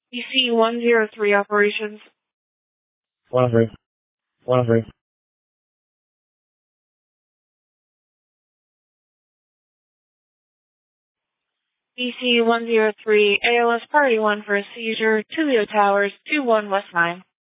BC-103 operations. 103. 103. BC-103, ALS Party 1 for a seizure, Tulio Towers, 21 West 9.